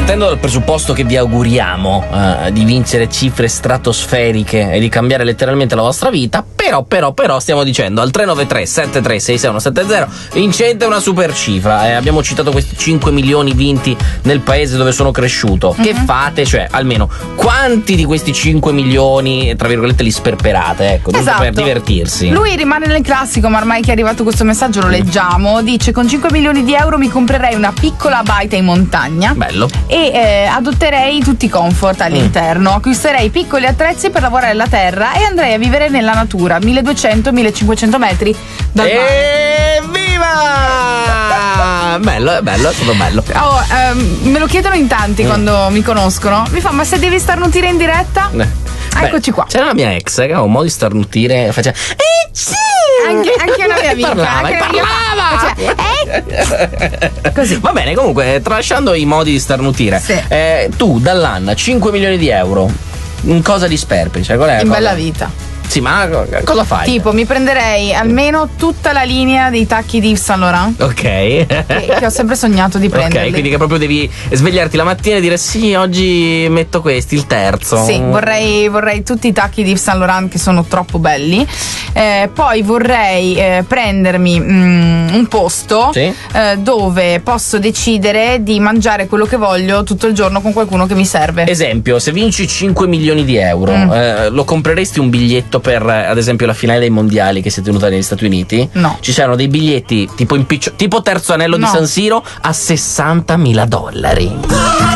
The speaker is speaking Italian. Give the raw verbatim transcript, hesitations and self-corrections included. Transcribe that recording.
partendo dal presupposto che vi auguriamo uh, di vincere cifre stratosferiche e di cambiare letteralmente la vostra vita, però però però stiamo dicendo al tre nove tre sette tre sei sei uno sette zero vincente una super cifra. Eh, abbiamo citato questi cinque milioni vinti nel paese dove sono cresciuto. Mm-hmm. Che fate? Cioè, almeno quanti di questi cinque milioni, tra virgolette, li sperperate, ecco, esatto, per divertirsi? Lui rimane nel classico, ma ormai che è arrivato questo messaggio lo leggiamo. Dice: con cinque milioni di euro mi comprerei una piccola baita in montagna. Bello. E eh, adotterei tutti i comfort all'interno. Mm. Acquisterei piccoli attrezzi per lavorare la terra e andrei a vivere nella natura, milleduecento millecinquecento metri dal mare. Evviva! Bello, è bello, è stato bello. Oh, ehm, me lo chiedono in tanti mm. quando mi conoscono. Mi fa: ma se devi starnutire in diretta? Eh. Eccoci qua. C'era la mia ex che aveva un modo di starnutire, faceva eh sì! Anche, anche una mia amica parlava, anche parlava. Mia, faceva, eh. Così. Va bene, comunque, tralasciando i modi di starnutire, sì. eh, tu dall'anno cinque milioni di euro in cosa di sperperi? Cioè, qual è la in cosa? Bella vita. Sì, ma cosa fai? Tipo, mi prenderei almeno tutta la linea dei tacchi di Yves Saint Laurent. Ok. Che, che ho sempre sognato di prenderli. Ok, quindi che proprio devi svegliarti la mattina e dire sì, oggi metto questi, il terzo. Sì, vorrei, vorrei tutti i tacchi di Yves Saint Laurent che sono troppo belli. Eh, poi vorrei eh, prendermi mm, un posto sì? eh, dove posso decidere di mangiare quello che voglio tutto il giorno con qualcuno che mi serve. Esempio, se vinci cinque milioni di euro, mm. eh, lo compreresti un biglietto per, ad esempio, la finale dei mondiali che si è tenuta negli Stati Uniti? No. Ci saranno dei biglietti tipo impiccio, tipo terzo anello no. di San Siro a sessantamila dollari.